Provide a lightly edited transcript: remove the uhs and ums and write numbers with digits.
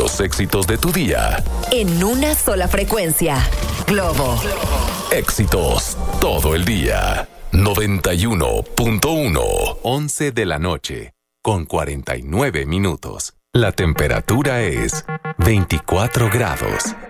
los éxitos de tu día. En una sola frecuencia. Globo. Éxitos todo el día. 91.1. 11 de la noche, con 49 minutos. La temperatura es 24 grados.